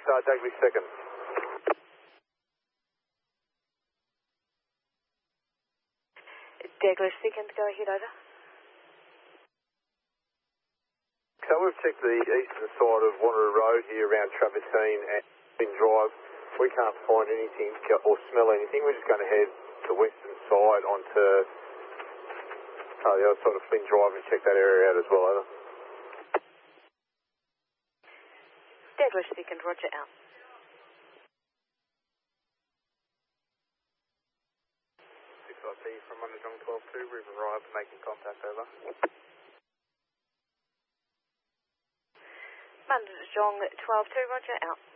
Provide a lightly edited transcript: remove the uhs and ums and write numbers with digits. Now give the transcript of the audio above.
start Dagley second. Dagley second, go ahead, over. So we've checked the eastern side of Wanneroo Road here around Travertine and Flynn Drive. We can't find anything or smell anything. We're just going to head to the western side onto the other side of Flynn Drive and check that area out as well, over. Dagley second, roger, out. 6IP from Mundaring 12-2, we've arrived, making contact, over. Mundaring 12-2, roger, out.